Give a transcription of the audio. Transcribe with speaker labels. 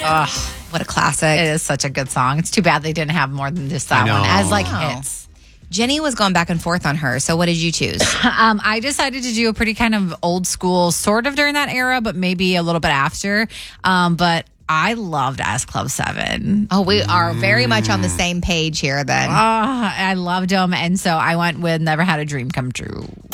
Speaker 1: Ugh,
Speaker 2: What a classic.
Speaker 1: it is such a good song. It's too bad they didn't have more than just that one as like hits.
Speaker 2: Jenny was going back and forth on her. So what did you choose?
Speaker 1: I decided to do a pretty kind of old school, sort of during that era, but maybe a little bit after. But I loved S Club 7.
Speaker 2: Oh, we are very much on the same page here then.
Speaker 1: I loved them. And so I went with Never Had a Dream Come True.